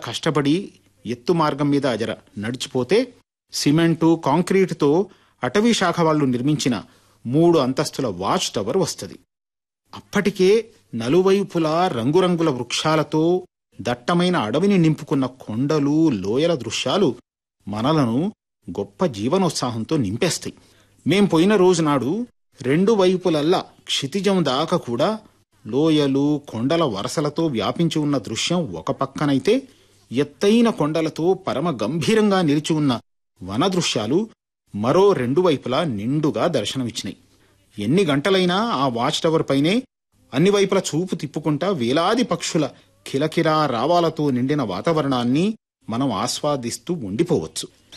కష్టపడి ఎత్తు మార్గం మీద అజర నడిచిపోతే సిమెంటు కాంక్రీటుతో అటవీ శాఖ వాళ్ళు నిర్మించిన 3 అంతస్తుల వాచ్ టవర్ వస్తుంది. అప్పటికే నలువైపులా రంగురంగుల వృక్షాలతో దట్టమైన అడవిని నింపుకున్న కొండలు లోయల దృశ్యాలు మనలను గొప్ప జీవనోత్సాహంతో నింపేస్తాయి. మేం పోయిన రోజునాడు 2 వైపులల్లా క్షితిజం దాకా కూడా లోయలు కొండల వరసలతో వ్యాపించి ఉన్న దృశ్యం ఒక పక్కనైతే, ఎత్తైన కొండలతో పరమ గంభీరంగా నిలిచి ఉన్న వన దృశ్యాలు మరో 2 వైపులా నిండుగా దర్శనమిచ్చినాయి. ఎన్ని గంటలైనా ఆ వాచ్ టవర్ పైనే అన్ని వైపుల చూపు తిప్పుకుంటా వేలాది పక్షుల కిలకిరా రావాలతో నిండిన వాతావరణాన్ని మనం ఆస్వాదిస్తూ ఉండిపోవచ్చు.